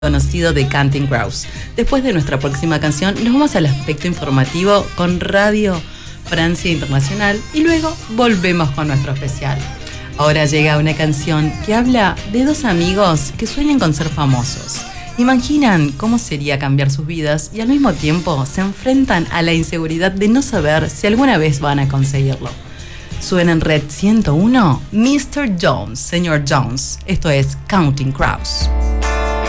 conocido de Counting Crows. Después de nuestra próxima canción, nos vamos al aspecto informativo con Radio Francia Internacional y luego volvemos con nuestro especial. Ahora llega una canción que habla de dos amigos que sueñan con ser famosos. Imaginan cómo sería cambiar sus vidas y al mismo tiempo se enfrentan a la inseguridad de no saber si alguna vez van a conseguirlo. Suena en Red 101, Mr. Jones, Señor Jones. Esto es Counting Crows.